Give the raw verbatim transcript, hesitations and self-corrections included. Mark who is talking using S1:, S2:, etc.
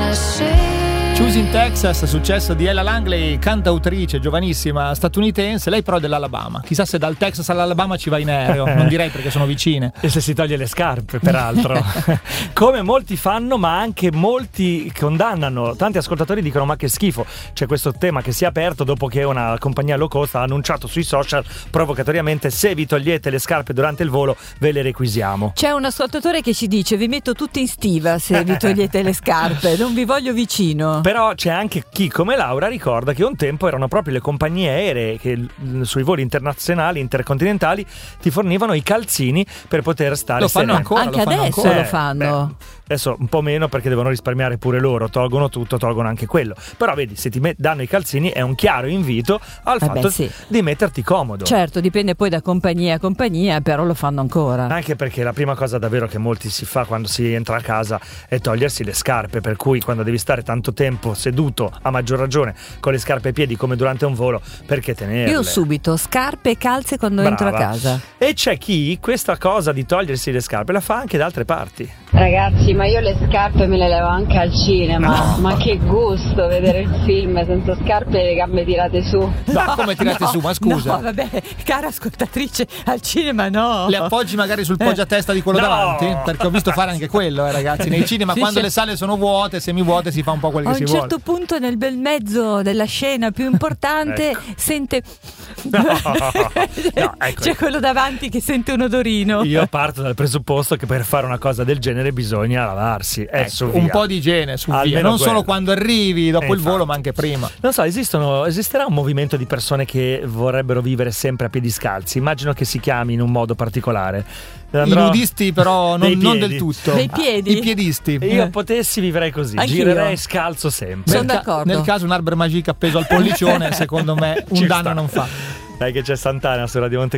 S1: Choosing Texas, successo di Ella Langley, cantautrice giovanissima statunitense. Lei però è dell'Alabama. Chissà se dal Texas all'Alabama ci va in aereo. Non direi, perché sono vicine.
S2: E se si toglie le scarpe, peraltro. Come molti fanno, ma anche molti condannano. Tanti ascoltatori dicono: ma che schifo. C'è questo tema che si è aperto dopo che una compagnia low cost ha annunciato sui social provocatoriamente: se vi togliete le scarpe durante il volo ve le requisiamo.
S3: C'è un ascoltatore che ci dice: vi metto tutti in stiva se vi togliete le scarpe, non vi voglio vicino.
S2: Però c'è anche chi come Laura ricorda che un tempo erano proprio le compagnie aeree che sui voli internazionali, intercontinentali, ti fornivano i calzini per poter stare
S1: lo fanno
S2: sereni.
S1: ancora,
S3: anche
S1: lo fanno
S3: adesso
S1: ancora.
S3: lo fanno.
S2: Beh, adesso un po' meno, perché devono risparmiare pure loro, tolgono tutto, tolgono anche quello. Però vedi, se ti met- danno i calzini è un chiaro invito al
S3: Eh
S2: fatto
S3: beh, sì.
S2: di metterti comodo.
S3: Certo, dipende poi da compagnia a compagnia, però lo fanno ancora.
S2: Anche perché la prima cosa davvero che molti si fa quando si entra a casa è togliersi le scarpe, per cui quando devi stare tanto tempo seduto, a maggior ragione con le scarpe ai piedi come durante un volo, perché tenerle?
S3: Io subito scarpe e calze quando
S2: Brava.
S3: entro a casa.
S2: E c'è chi questa cosa di togliersi le scarpe la fa anche da altre parti.
S4: Ragazzi, ma io le scarpe me le levo anche al cinema. No. Ma che gusto vedere il film senza scarpe e le gambe tirate su.
S1: No, come tirate
S3: No,
S1: su? Ma scusa.
S3: No, vabbè, cara ascoltatrice, al cinema no.
S1: Le appoggi magari sul poggiatesta di quello
S2: No.
S1: davanti? Perché ho visto fare anche quello, eh, ragazzi. Nei cinema,
S3: Sì,
S1: quando
S3: sì.
S1: le sale sono vuote, semivuote, si fa un po' quel che
S3: A
S1: si
S3: un
S1: vuole.
S3: certo punto, nel bel mezzo della scena più importante,
S2: Ecco.
S3: sente
S2: No, no, ecco.
S3: c'è quello davanti che sente un odorino.
S2: Io parto dal presupposto che per fare una cosa del genere bisogna lavarsi. Eh,
S1: Ecco,
S2: su
S1: un
S2: via.
S1: po' di igiene su via.
S2: Almeno
S1: Non
S2: quello.
S1: solo quando arrivi dopo
S2: Eh,
S1: il volo,
S2: infatti.
S1: ma anche prima.
S2: Non so, esistono, esisterà un movimento di persone che vorrebbero vivere sempre a piedi scalzi? Immagino che si chiami in un modo particolare. Andrò-
S1: I nudisti, però, non,
S2: Dei
S1: non
S2: piedi.
S1: del tutto.
S3: Dei piedi?
S1: I piedisti.
S2: Io potessi vivrei così,
S3: Anch'io.
S2: girerei scalzo sempre.
S3: Sono
S1: Nel ca-
S3: d'accordo.
S1: Nel caso un Arber Magique appeso al pollicione, secondo me, un
S2: Ci
S1: danno
S2: sta.
S1: non fa.
S2: Dai che c'è Sant'Anna su Radio Monte